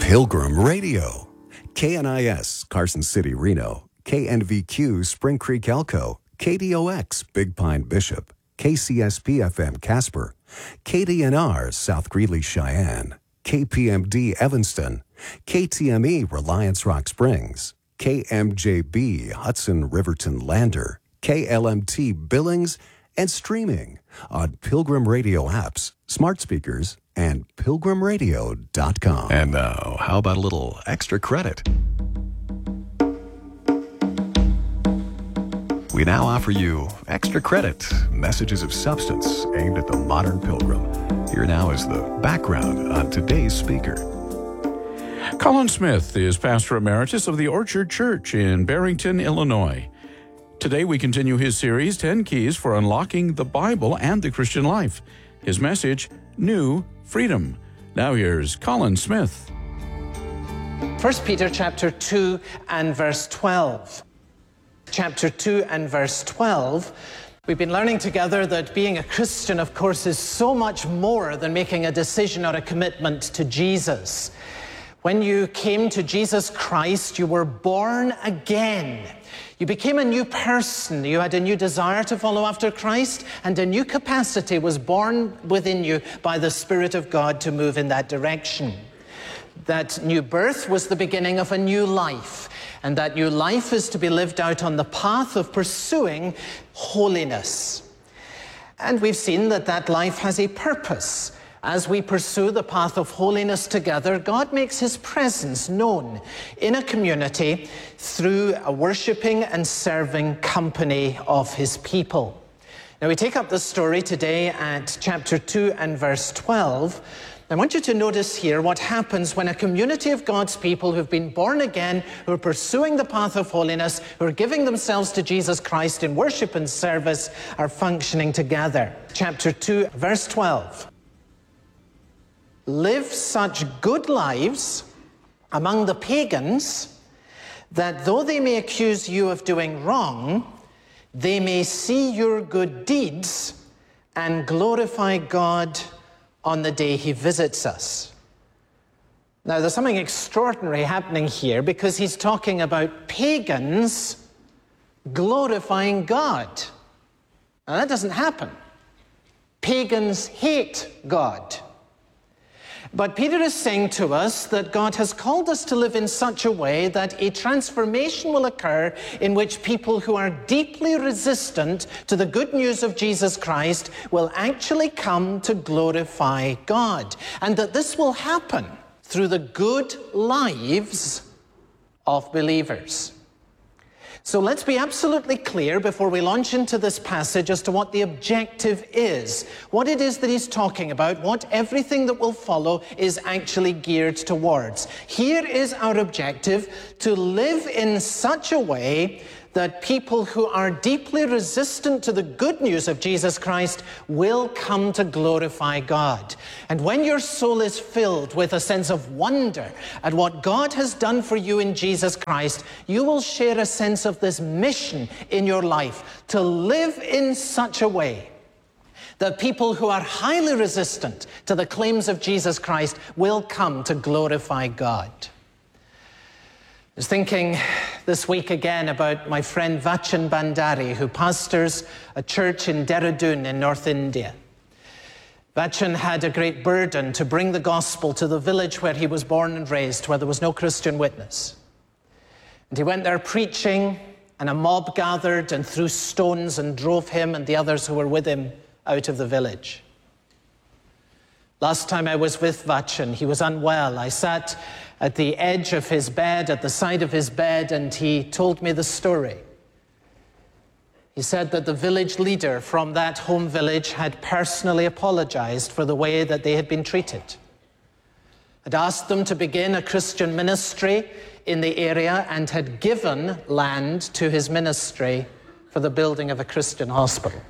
Pilgrim Radio. KNIS, Carson City, Reno. KNVQ, Spring Creek, Elko. KDOX, Big Pine, Bishop. KCSP-FM, Casper. KDNR, South Greeley, Cheyenne. KPMD, Evanston. KTME, Reliance Rock Springs. KMJB, Hudson Riverton Lander. KLMT, Billings, and streaming on Pilgrim Radio apps, smart speakers, and pilgrimradio.com. And now, how about a little extra credit? We now offer you Extra Credit, messages of substance aimed at the modern pilgrim. Here now is the background on today's speaker. Colin Smith is pastor emeritus of the Orchard Church in Barrington, Illinois. Today we continue his series, 10 Keys for Unlocking the Bible and the Christian Life. His message, New Freedom. Now here's Colin Smith. 1 Peter chapter 2 and verse 12. Chapter 2 and verse 12. We've been learning together that being a Christian, of course, is so much more than making a decision or a commitment to Jesus. When you came to Jesus Christ, you were born again. You became a new person. You had a new desire to follow after Christ, and a new capacity was born within you by the Spirit of God to move in that direction. That new birth was the beginning of a new life, and that new life is to be lived out on the path of pursuing holiness. And we've seen that that life has a purpose. As we pursue the path of holiness together, God makes his presence known in a community through a worshiping and serving company of his people. Now we take up the story today at chapter 2 and verse 12. I want you to notice here what happens when a community of God's people who've been born again, who are pursuing the path of holiness, who are giving themselves to Jesus Christ in worship and service, are functioning together. Chapter 2, verse 12. Live such good lives among the pagans that though they may accuse you of doing wrong, they may see your good deeds and glorify God on the day he visits us. Now, there's something extraordinary happening here because he's talking about pagans glorifying God. Now, that doesn't happen. Pagans hate God. But Peter is saying to us that God has called us to live in such a way that a transformation will occur in which people who are deeply resistant to the good news of Jesus Christ will actually come to glorify God. And that this will happen through the good lives of believers. So let's be absolutely clear before we launch into this passage as to what the objective is, what it is that he's talking about, what everything that will follow is actually geared towards. Here is our objective: to live in such a way that people who are deeply resistant to the good news of Jesus Christ will come to glorify God. And when your soul is filled with a sense of wonder at what God has done for you in Jesus Christ, you will share a sense of this mission in your life, to live in such a way that people who are highly resistant to the claims of Jesus Christ will come to glorify God. I was thinking this week again about my friend Vachan Bandari, who pastors a church in Dehradun in North India. Vachan had a great burden to bring the gospel to the village where he was born and raised, where there was no Christian witness. And he went there preaching, and a mob gathered and threw stones and drove him and the others who were with him out of the village. Last time I was with Vachan, he was unwell. I sat at the edge of his bed, at the side of his bed, and he told me the story. He said that the village leader from that home village had personally apologized for the way that they had been treated, had asked them to begin a Christian ministry in the area, and had given land to his ministry for the building of a Christian hospital.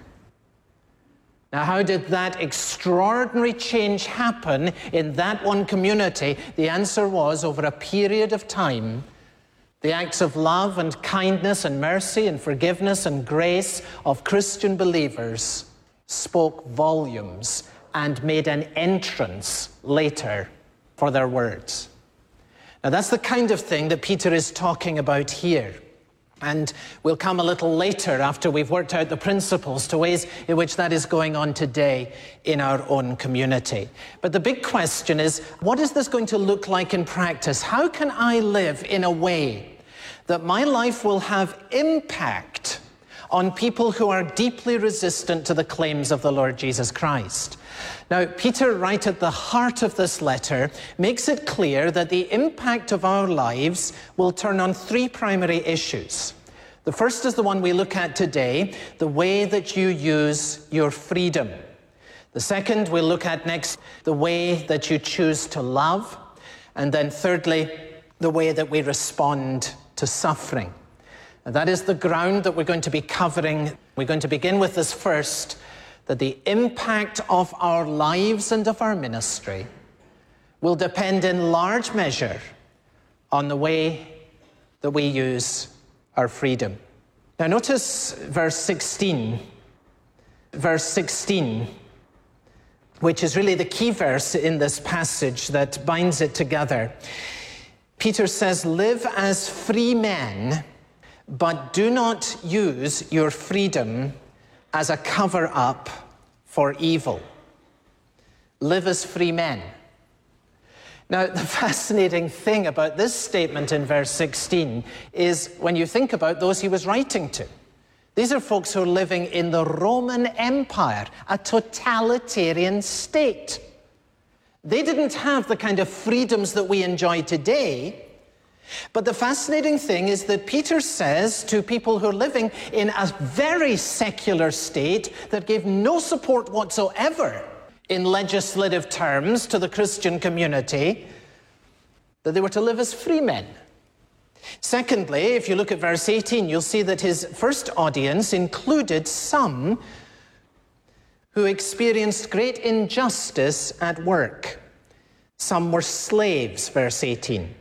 Now, how did that extraordinary change happen in that one community? The answer was, over a period of time, the acts of love and kindness and mercy and forgiveness and grace of Christian believers spoke volumes and made an entrance later for their words. Now that's the kind of thing that Peter is talking about here. And we'll come a little later after we've worked out the principles to ways in which that is going on today in our own community. But the big question is, what is this going to look like in practice? How can I live in a way that my life will have impact on people who are deeply resistant to the claims of the Lord Jesus Christ? Now, Peter, right at the heart of this letter, makes it clear that the impact of our lives will turn on three primary issues. The first is the one we look at today, the way that you use your freedom. The second we'll look at next, the way that you choose to love. And then thirdly, the way that we respond to suffering. And that is the ground that we're going to be covering. We're going to begin with this first, that the impact of our lives and of our ministry will depend in large measure on the way that we use our freedom. Now notice verse 16, which is really the key verse in this passage that binds it together. Peter says, "Live as free men, but do not use your freedom as a cover-up for evil." Live as free men. Now, the fascinating thing about this statement in verse 16 is when you think about those he was writing to. These are folks who are living in the Roman Empire, a totalitarian state. They didn't have the kind of freedoms that we enjoy today. But the fascinating thing is that Peter says to people who are living in a very secular state that gave no support whatsoever in legislative terms to the Christian community, that they were to live as free men. Secondly, if you look at verse 18, you'll see that his first audience included some who experienced great injustice at work. Some were slaves, verse 18.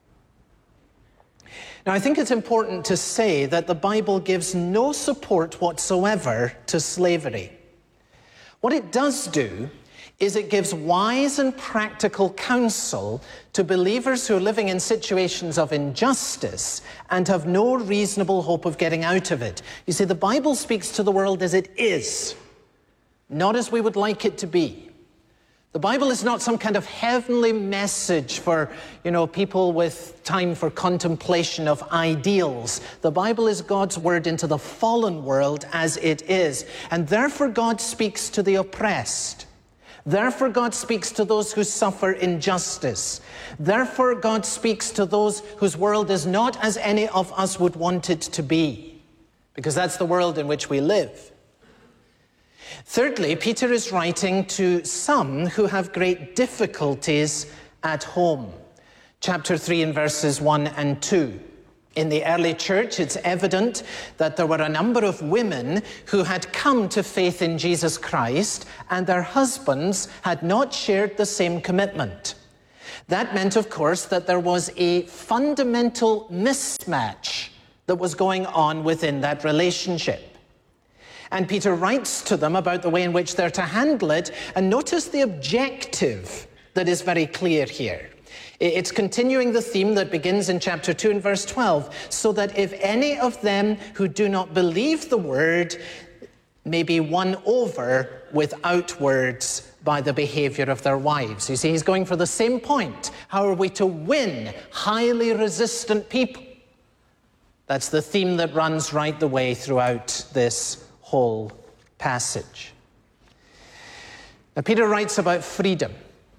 Now, I think it's important to say that the Bible gives no support whatsoever to slavery. What it does do is it gives wise and practical counsel to believers who are living in situations of injustice and have no reasonable hope of getting out of it. You see, the Bible speaks to the world as it is, not as we would like it to be. The Bible is not some kind of heavenly message for, people with time for contemplation of ideals. The Bible is God's word into the fallen world as it is. And therefore God speaks to the oppressed. Therefore God speaks to those who suffer injustice. Therefore God speaks to those whose world is not as any of us would want it to be. Because that's the world in which we live. Thirdly, Peter is writing to some who have great difficulties at home. Chapter 3 and verses 1 and 2. In the early church, it's evident that there were a number of women who had come to faith in Jesus Christ, and their husbands had not shared the same commitment. That meant, of course, that there was a fundamental mismatch that was going on within that relationship. And Peter writes to them about the way in which they're to handle it. And notice the objective that is very clear here. It's continuing the theme that begins in chapter 2 and verse 12. So that if any of them who do not believe the word may be won over without words by the behavior of their wives. You see, he's going for the same point. How are we to win highly resistant people? That's the theme that runs right the way throughout this whole passage. Now, Peter writes about freedom.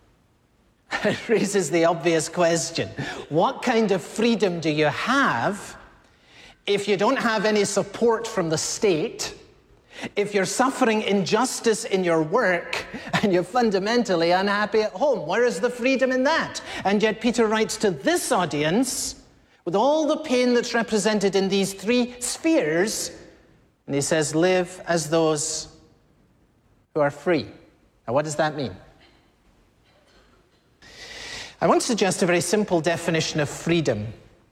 It raises the obvious question. What kind of freedom do you have if you don't have any support from the state, if you're suffering injustice in your work, and you're fundamentally unhappy at home? Where is the freedom in that? And yet Peter writes to this audience with all the pain that's represented in these three spheres, and he says, live as those who are free. Now, what does that mean? I want to suggest a very simple definition of freedom.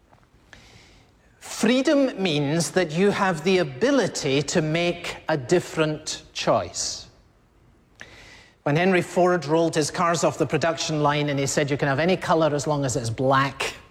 Freedom means that you have the ability to make a different choice. When Henry Ford rolled his cars off the production line and he said, you can have any color as long as it's black,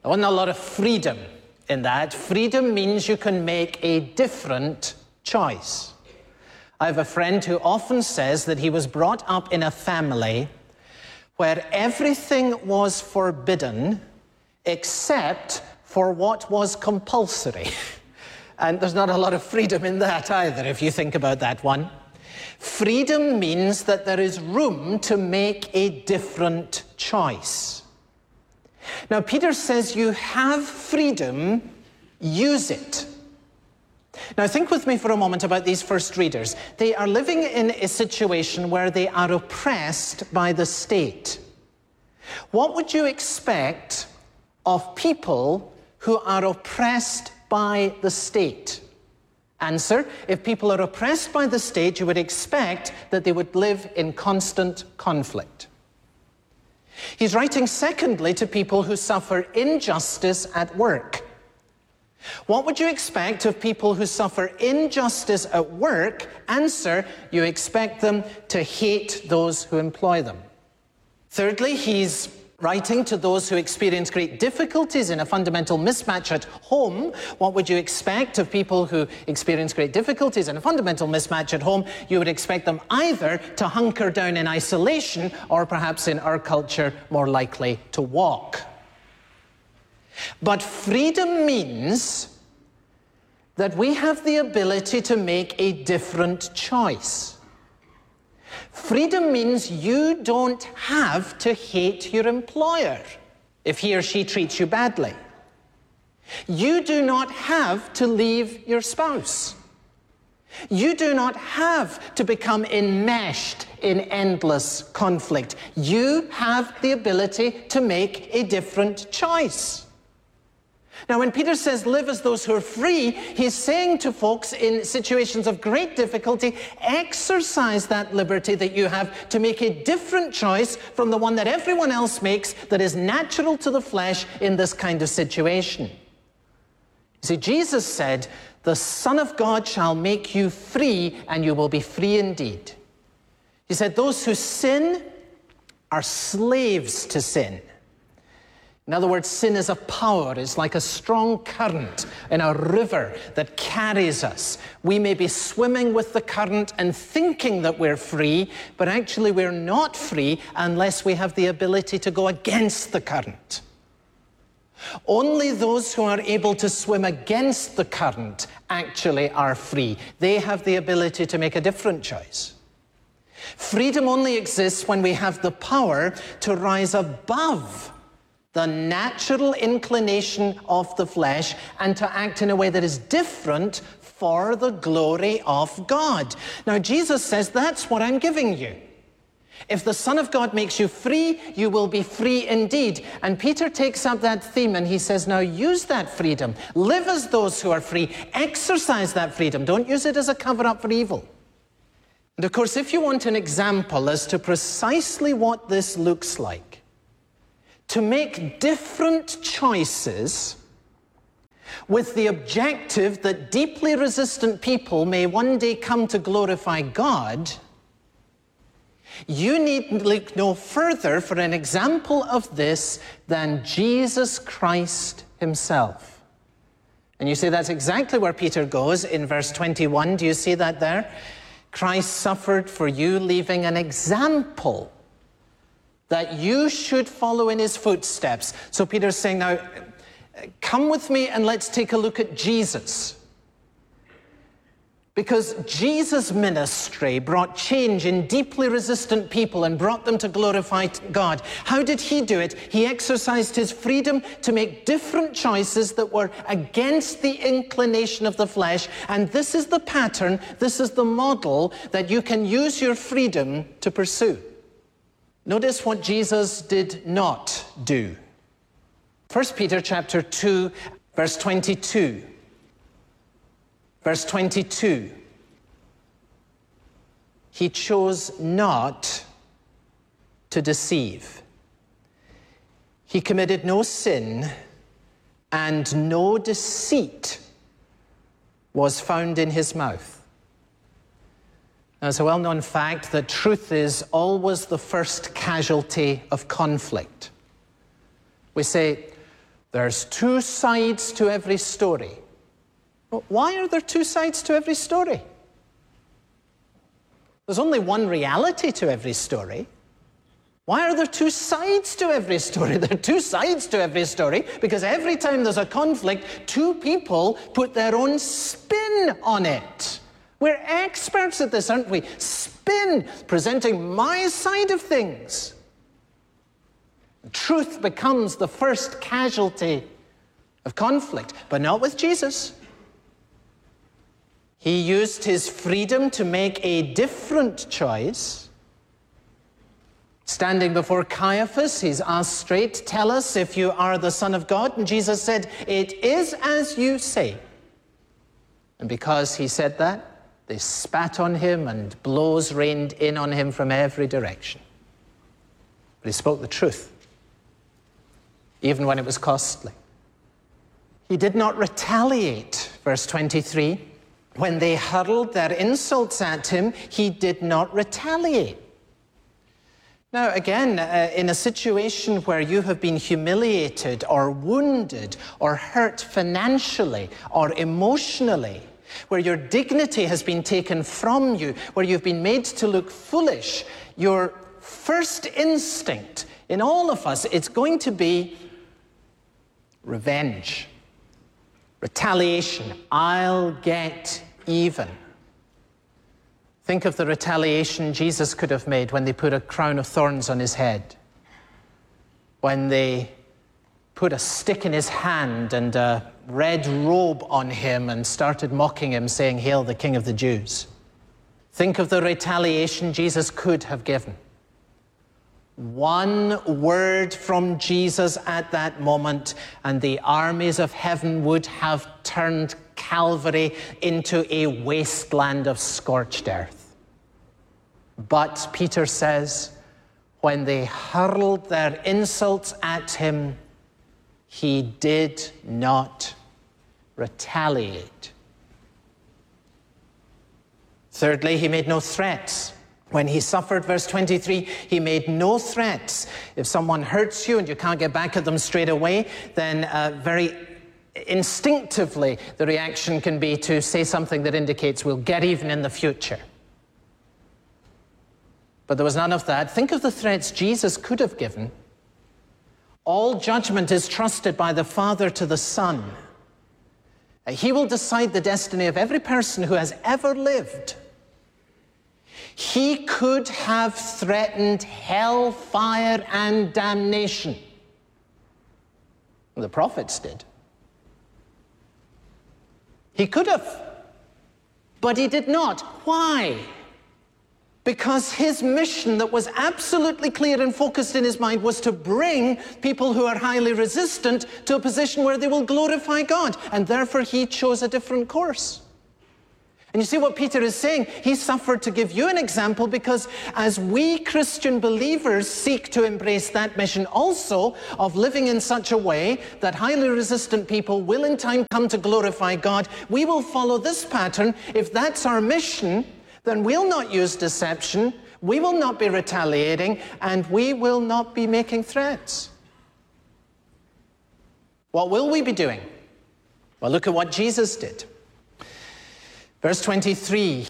There wasn't a lot of freedom in that. Freedom means you can make a different choice. I have a friend who often says that he was brought up in a family where everything was forbidden except for what was compulsory. And there's not a lot of freedom in that either, if you think about that one. Freedom means that there is room to make a different choice. Now, Peter says you have freedom, use it. Now, think with me for a moment about these first readers. They are living in a situation where they are oppressed by the state. What would you expect of people who are oppressed by the state? Answer: if people are oppressed by the state, you would expect that they would live in constant conflict. He's writing, secondly, to people who suffer injustice at work. What would you expect of people who suffer injustice at work? Answer: you expect them to hate those who employ them. Thirdly, he's writing to those who experience great difficulties in a fundamental mismatch at home. What would you expect of people who experience great difficulties in a fundamental mismatch at home? You would expect them either to hunker down in isolation or perhaps in our culture more likely to walk. But freedom means that we have the ability to make a different choice. Freedom means you don't have to hate your employer if he or she treats you badly. You do not have to leave your spouse. You do not have to become enmeshed in endless conflict. You have the ability to make a different choice. Now, when Peter says live as those who are free, he's saying to folks in situations of great difficulty, exercise that liberty that you have to make a different choice from the one that everyone else makes that is natural to the flesh in this kind of situation. You see, Jesus said, the Son of God shall make you free, and you will be free indeed. He said, those who sin are slaves to sin. In other words, sin is a power. It's like a strong current in a river that carries us. We may be swimming with the current and thinking that we're free, but actually we're not free unless we have the ability to go against the current. Only those who are able to swim against the current actually are free. They have the ability to make a different choice. Freedom only exists when we have the power to rise above the natural inclination of the flesh and to act in a way that is different for the glory of God. Now, Jesus says, that's what I'm giving you. If the Son of God makes you free, you will be free indeed. And Peter takes up that theme and he says, now use that freedom. Live as those who are free. Exercise that freedom. Don't use it as a cover-up for evil. And of course, if you want an example as to precisely what this looks like, to make different choices with the objective that deeply resistant people may one day come to glorify God, you need look no further for an example of this than Jesus Christ himself. And you see that's exactly where Peter goes in verse 21. Do you see that there? Christ suffered for you, leaving an example that you should follow in his footsteps. So Peter's saying, now, come with me and let's take a look at Jesus. Because Jesus' ministry brought change in deeply resistant people and brought them to glorify God. How did he do it? He exercised his freedom to make different choices that were against the inclination of the flesh. And this is the pattern, this is the model that you can use your freedom to pursue. Notice what Jesus did not do. 1 Peter chapter 2, verse 22. Verse 22. He chose not to deceive. He committed no sin, and no deceit was found in his mouth. Now, it's a well-known fact that truth is always the first casualty of conflict. We say, There's two sides to every story. Well, why are there two sides to every story? There's only one reality to every story. Why are there two sides to every story? There are two sides to every story because every time there's a conflict, two people put their own spin on it. We're experts at this, aren't we? Spin, presenting my side of things. Truth becomes the first casualty of conflict, but not with Jesus. He used his freedom to make a different choice. Standing before Caiaphas, he's asked straight, "Tell us if you are the Son of God." And Jesus said, "It is as you say." And because he said that, they spat on him and blows rained in on him from every direction. But he spoke the truth, even when it was costly. He did not retaliate, verse 23. When they hurled their insults at him, he did not retaliate. Now, again, in a situation where you have been humiliated or wounded or hurt financially or emotionally, where your dignity has been taken from you, where you've been made to look foolish, your first instinct in all of us, it's going to be revenge, retaliation. I'll get even. Think of the retaliation Jesus could have made when they put a crown of thorns on his head, when they put a stick in his hand and a red robe on him and started mocking him, saying, "Hail the King of the Jews." Think of the retaliation Jesus could have given. One word from Jesus at that moment, and the armies of heaven would have turned Calvary into a wasteland of scorched earth. But Peter says, when they hurled their insults at him, he did not retaliate. Thirdly, he made no threats. When he suffered, verse 23, he made no threats. If someone hurts you and you can't get back at them straight away, then very instinctively the reaction can be to say something that indicates we'll get even in the future. But there was none of that. Think of the threats Jesus could have given. All judgment is trusted by the Father to the Son. He will decide the destiny of every person who has ever lived. He could have threatened hell, fire, and damnation. The prophets did. He could have, but he did not. Why? Because his mission that was absolutely clear and focused in his mind was to bring people who are highly resistant to a position where they will glorify God. And therefore he chose a different course. And you see what Peter is saying? He suffered to give you an example because as we Christian believers seek to embrace that mission also of living in such a way that highly resistant people will in time come to glorify God, we will follow this pattern. If that's our mission, then we'll not use deception, we will not be retaliating, and we will not be making threats. What will we be doing? Well, look at what Jesus did. Verse 23,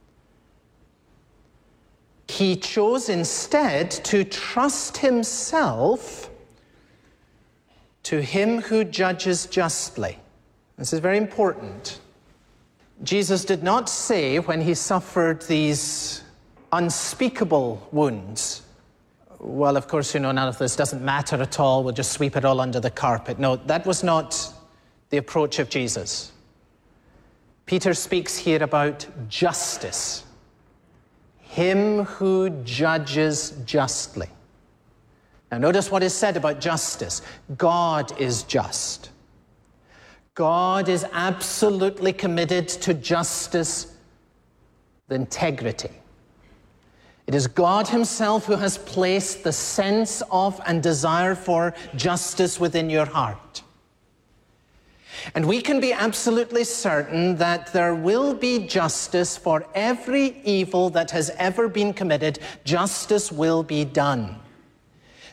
he chose instead to trust himself to him who judges justly. This is very important. Jesus did not say when he suffered these unspeakable wounds, well, of course, none of this doesn't matter at all, we'll just sweep it all under the carpet. No, that was not the approach of Jesus. Peter speaks here about justice. Him who judges justly. Now notice what is said about justice. God is just. God is absolutely committed to justice, the integrity. It is God himself who has placed the sense of and desire for justice within your heart. And we can be absolutely certain that there will be justice for every evil that has ever been committed. Justice will be done.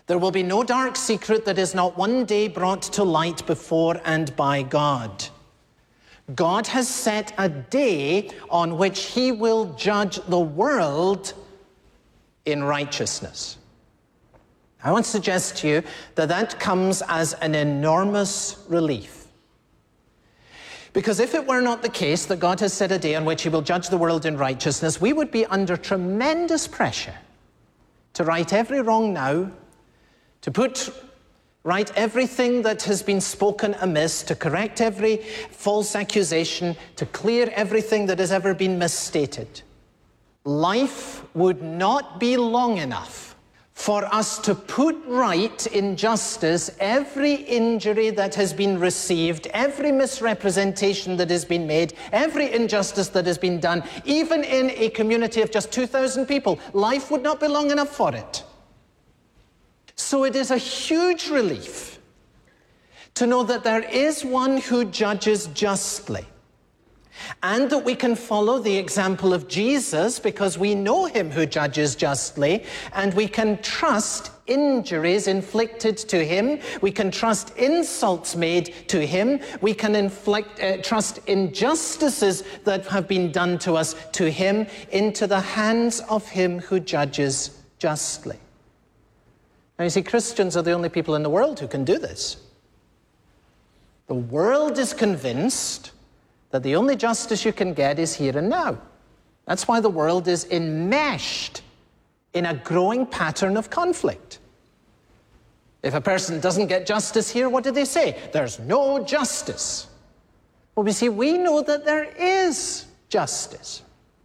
There will be no dark secret that is not one day brought to light before and by God. God has set a day on which he will judge the world in righteousness. I want to suggest to you that that comes as an enormous relief. Because if it were not the case that God has set a day on which he will judge the world in righteousness, we would be under tremendous pressure to right every wrong now, to put right everything that has been spoken amiss, to correct every false accusation, to clear everything that has ever been misstated. Life would not be long enough for us to put right in justice every injury that has been received, every misrepresentation that has been made, every injustice that has been done, even in a community of just 2,000 people. Life would not be long enough for it. So it is a huge relief to know that there is one who judges justly, and that we can follow the example of Jesus because we know him who judges justly, and we can trust injuries inflicted to him, we can trust insults made to him, we can trust injustices that have been done to us to him into the hands of him who judges justly. Now, you see, Christians are the only people in the world who can do this. The world is convinced that the only justice you can get is here and now. That's why the world is enmeshed in a growing pattern of conflict. If a person doesn't get justice here, what do they say? There's no justice. Well, we know that there is justice.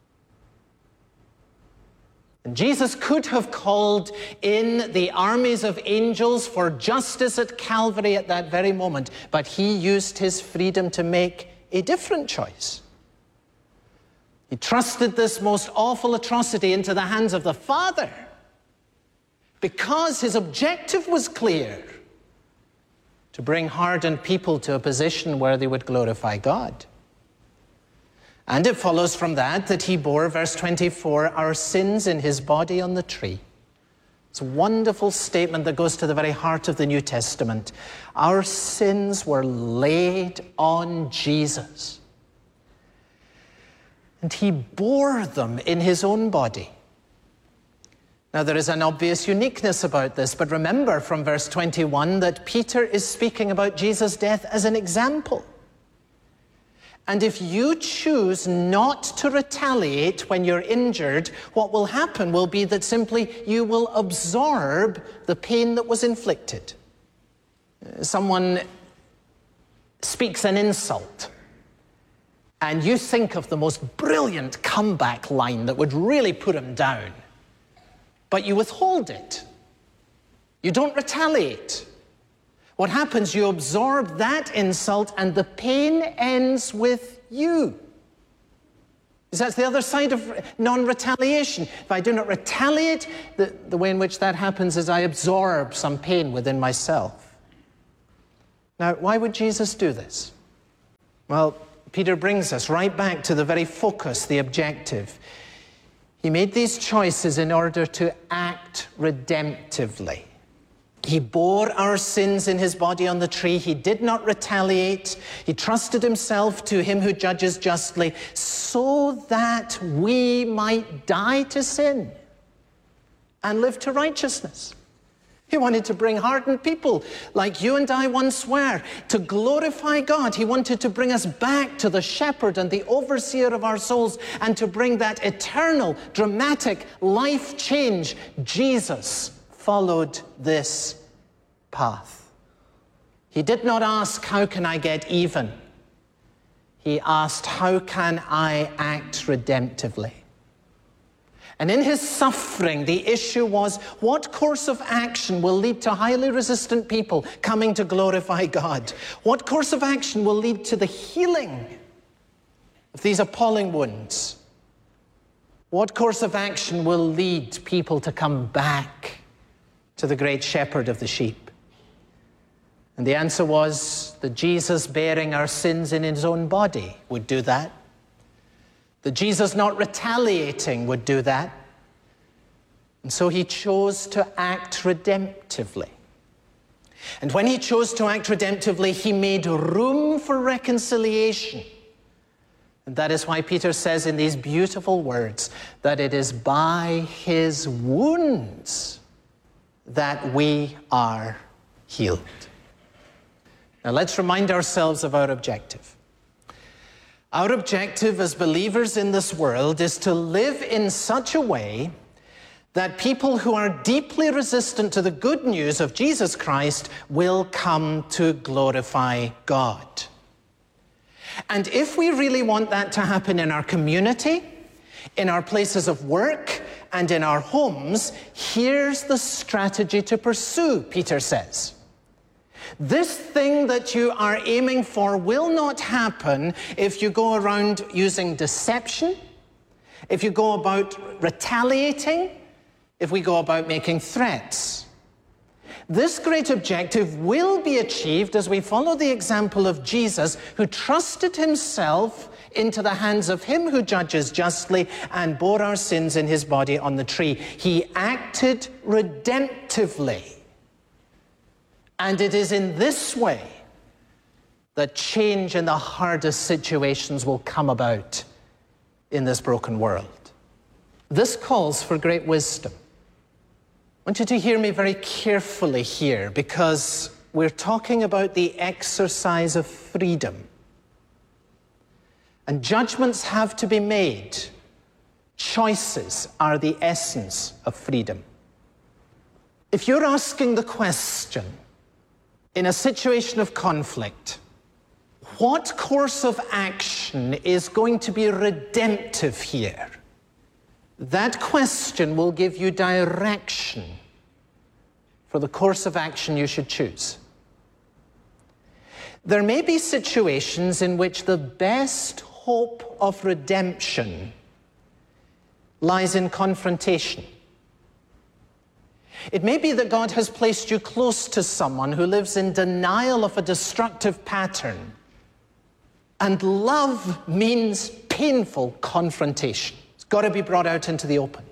And Jesus could have called in the armies of angels for justice at Calvary at that very moment, but he used his freedom to make a different choice. He trusted this most awful atrocity into the hands of the Father because his objective was clear: to bring hardened people to a position where they would glorify God. And it follows from that he bore, verse 24, our sins in his body on the tree. It's a wonderful statement that goes to the very heart of the New Testament. Our sins were laid on Jesus, and he bore them in his own body. Now, there is an obvious uniqueness about this, but remember from verse 21 that Peter is speaking about Jesus' death as an example. And if you choose not to retaliate when you're injured, what will happen will be that simply you will absorb the pain that was inflicted. Someone speaks an insult, and you think of the most brilliant comeback line that would really put him down, but you withhold it. You don't retaliate. What happens, you absorb that insult and the pain ends with you. That's the other side of non-retaliation. If I do not retaliate, the way in which that happens is I absorb some pain within myself. Now, why would Jesus do this? Well, Peter brings us right back to the very focus, the objective. He made these choices in order to act redemptively. He bore our sins in his body on the tree. He did not retaliate. He trusted himself to him who judges justly so that we might die to sin and live to righteousness. He wanted to bring hardened people like you and I once were to glorify God. He wanted to bring us back to the shepherd and the overseer of our souls and to bring that eternal, dramatic life change. Jesus followed this path. He did not ask, how can I get even? He asked, how can I act redemptively? And in his suffering, the issue was, what course of action will lead to highly resistant people coming to glorify God? What course of action will lead to the healing of these appalling wounds? What course of action will lead people to come back to the great shepherd of the sheep? And the answer was that Jesus bearing our sins in his own body would do that. That Jesus not retaliating would do that. And so he chose to act redemptively. And when he chose to act redemptively, he made room for reconciliation. And that is why Peter says in these beautiful words that it is by his wounds that we are healed. Now let's remind ourselves of our objective. Our objective as believers in this world is to live in such a way that people who are deeply resistant to the good news of Jesus Christ will come to glorify God. And if we really want that to happen in our community, in our places of work, and in our homes, here's the strategy to pursue, Peter says. This thing that you are aiming for will not happen if you go around using deception, if you go about retaliating, if we go about making threats. This great objective will be achieved as we follow the example of Jesus, who trusted himself into the hands of him who judges justly and bore our sins in his body on the tree. He acted redemptively. And it is in this way that change in the hardest situations will come about in this broken world. This calls for great wisdom. I want you to hear me very carefully here, because we're talking about the exercise of freedom. And judgments have to be made. Choices are the essence of freedom. If you're asking the question, in a situation of conflict, what course of action is going to be redemptive here? That question will give you direction for the course of action you should choose. There may be situations in which the best hope of redemption lies in confrontation. It may be that God has placed you close to someone who lives in denial of a destructive pattern, and love means painful confrontation. It's got to be brought out into the open.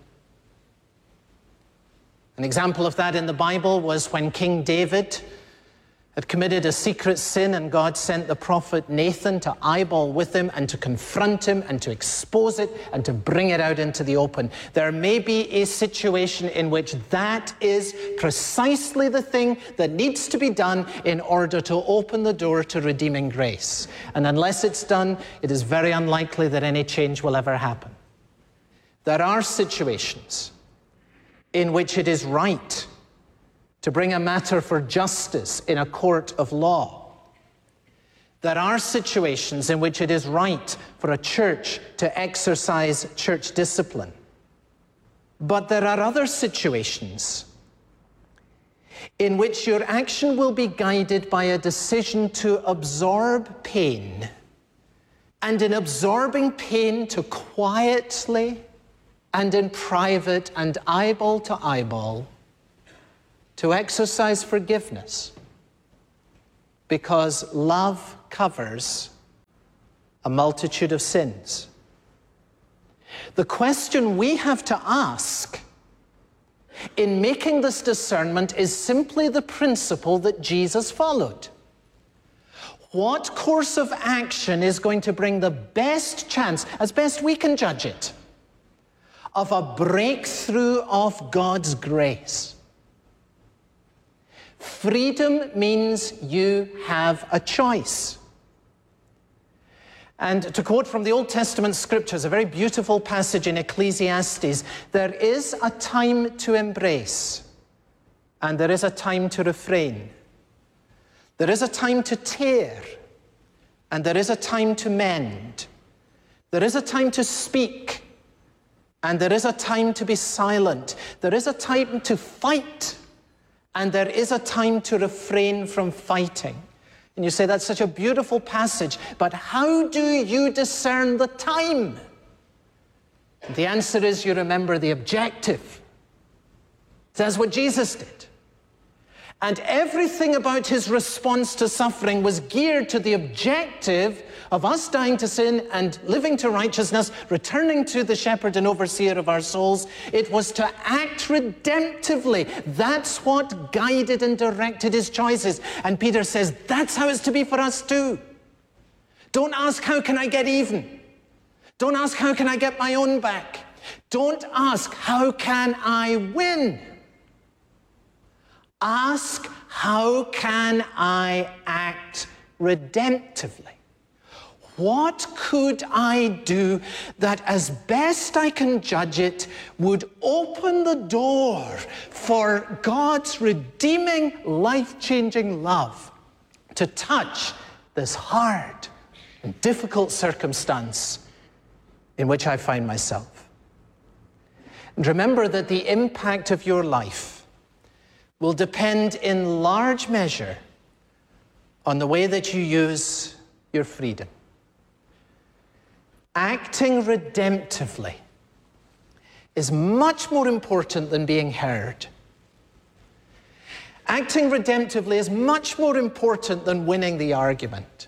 An example of that in the Bible was when King David had committed a secret sin, and God sent the prophet Nathan to eyeball with him and to confront him and to expose it and to bring it out into the open. There may be a situation in which that is precisely the thing that needs to be done in order to open the door to redeeming grace. And unless it's done, it is very unlikely that any change will ever happen. There are situations in which it is right to bring a matter for justice in a court of law. There are situations in which it is right for a church to exercise church discipline. But there are other situations in which your action will be guided by a decision to absorb pain, and in absorbing pain to quietly and in private and eyeball to eyeball to exercise forgiveness, because love covers a multitude of sins. The question we have to ask in making this discernment is simply the principle that Jesus followed. What course of action is going to bring the best chance, as best we can judge it, of a breakthrough of God's grace? Freedom means you have a choice. And to quote from the Old Testament scriptures, a very beautiful passage in Ecclesiastes, there is a time to embrace, and there is a time to refrain. There is a time to tear, and there is a time to mend. There is a time to speak, and there is a time to be silent. There is a time to fight, and there is a time to refrain from fighting. And you say, that's such a beautiful passage, but how do you discern the time? And the answer is, you remember the objective. That's what Jesus did. And everything about his response to suffering was geared to the objective of us dying to sin and living to righteousness, returning to the shepherd and overseer of our souls. It was to act redemptively. That's what guided and directed his choices. And Peter says, that's how it's to be for us too. Don't ask, how can I get even? Don't ask, how can I get my own back? Don't ask, how can I win? Ask, how can I act redemptively? What could I do that, as best I can judge it, would open the door for God's redeeming, life-changing love to touch this hard and difficult circumstance in which I find myself? And remember that the impact of your life will depend in large measure on the way that you use your freedom. Acting redemptively is much more important than being heard. Acting redemptively is much more important than winning the argument.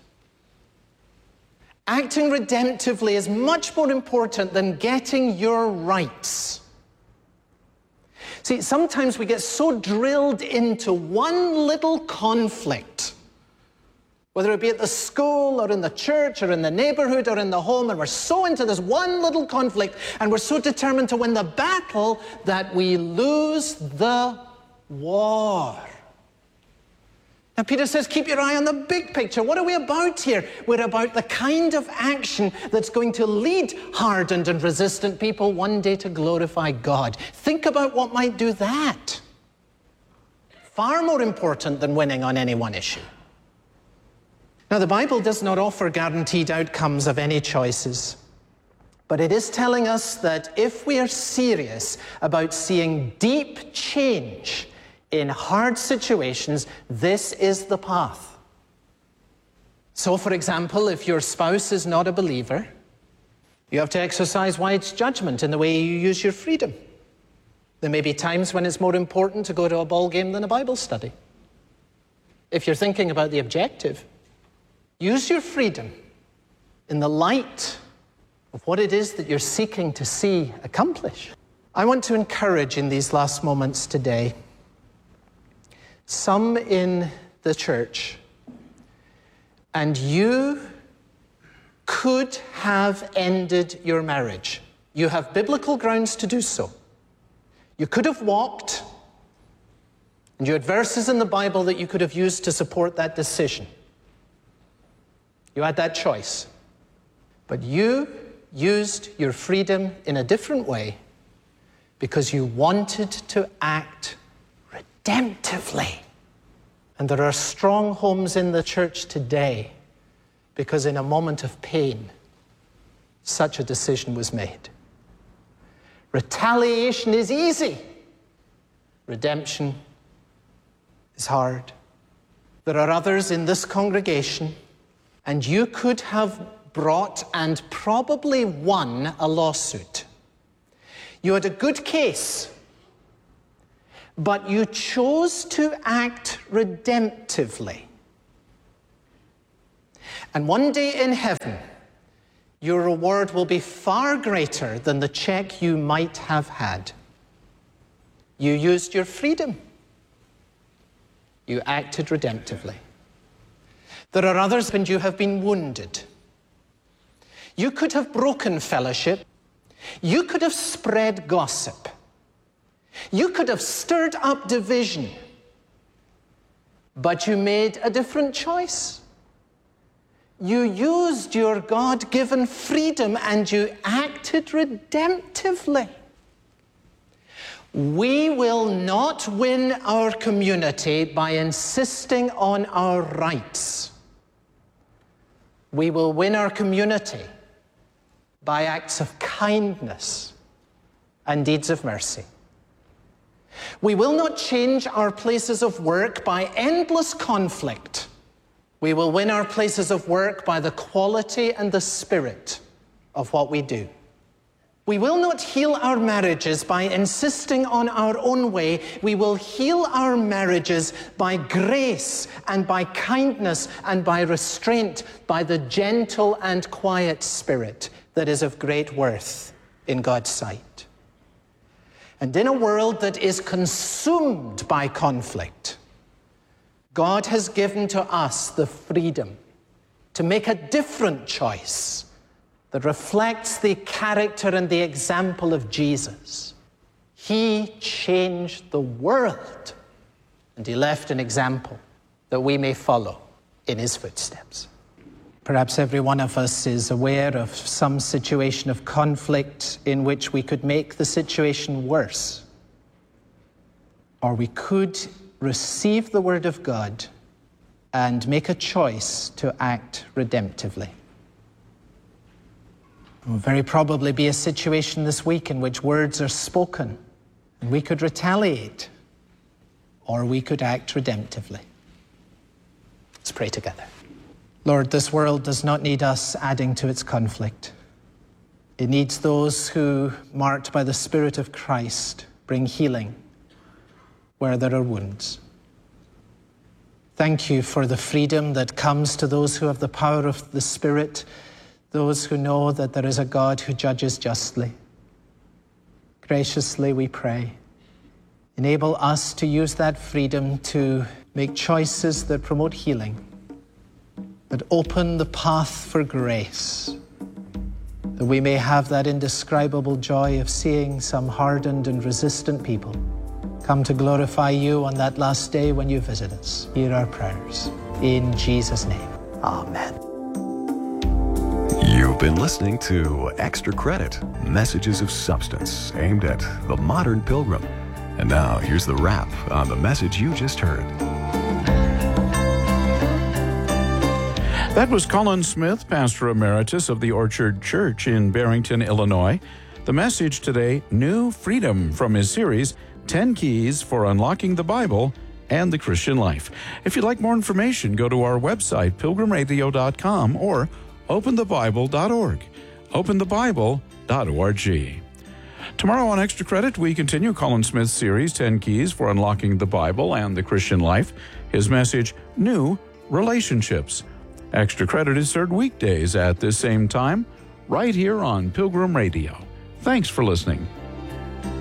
Acting redemptively is much more important than getting your rights. See, sometimes we get so drilled into one little conflict, whether it be at the school or in the church or in the neighborhood or in the home, and we're so into this one little conflict, and we're so determined to win the battle that we lose the war. Now, Peter says, keep your eye on the big picture. What are we about here? We're about the kind of action that's going to lead hardened and resistant people one day to glorify God. Think about what might do that. Far more important than winning on any one issue. Now, the Bible does not offer guaranteed outcomes of any choices, but it is telling us that if we are serious about seeing deep change in hard situations, this is the path. So, for example, if your spouse is not a believer, you have to exercise wise judgment in the way you use your freedom. There may be times when it's more important to go to a ball game than a Bible study. If you're thinking about the objective, use your freedom in the light of what it is that you're seeking to see accomplish. I want to encourage in these last moments today some in the church, and you could have ended your marriage. You have biblical grounds to do so. You could have walked, and you had verses in the Bible that you could have used to support that decision. You had that choice. But you used your freedom in a different way because you wanted to act redemptively. And there are strong homes in the church today because in a moment of pain, such a decision was made. Retaliation is easy. Redemption is hard. There are others in this congregation, and you could have brought and probably won a lawsuit. You had a good case, but you chose to act redemptively. And one day in heaven, your reward will be far greater than the check you might have had. You used your freedom. You acted redemptively. There are others, and you have been wounded. You could have broken fellowship. You could have spread gossip. You could have stirred up division. But you made a different choice. You used your God-given freedom and you acted redemptively. We will not win our community by insisting on our rights. We will win our community by acts of kindness and deeds of mercy. We will not change our places of work by endless conflict. We will win our places of work by the quality and the spirit of what we do. We will not heal our marriages by insisting on our own way. We will heal our marriages by grace and by kindness and by restraint, by the gentle and quiet spirit that is of great worth in God's sight. And in a world that is consumed by conflict, God has given to us the freedom to make a different choice that reflects the character and the example of Jesus. He changed the world, and he left an example that we may follow in his footsteps. Perhaps every one of us is aware of some situation of conflict in which we could make the situation worse, or we could receive the word of God and make a choice to act redemptively. There will very probably be a situation this week in which words are spoken, and we could retaliate, or we could act redemptively. Let's pray together. Lord, this world does not need us adding to its conflict. It needs those who, marked by the Spirit of Christ, bring healing where there are wounds. Thank you for the freedom that comes to those who have the power of the Spirit, those who know that there is a God who judges justly. Graciously we pray, enable us to use that freedom to make choices that promote healing, that open the path for grace, that we may have that indescribable joy of seeing some hardened and resistant people come to glorify you on that last day when you visit us. Hear our prayers. In Jesus' name, amen. You've been listening to Extra Credit, messages of substance aimed at the modern pilgrim. And now here's the wrap on the message you just heard. That was Colin Smith, Pastor Emeritus of the Orchard Church in Barrington, Illinois. The message today, New Freedom, from his series, 10 Keys for Unlocking the Bible and the Christian Life. If you'd like more information, go to our website, pilgrimradio.com, or openthebible.org. openthebible.org. Tomorrow on Extra Credit, we continue Colin Smith's series, 10 Keys for Unlocking the Bible and the Christian Life. His message, New Relationships. Extra Credit is served weekdays at this same time, right here on Pilgrim Radio. Thanks for listening.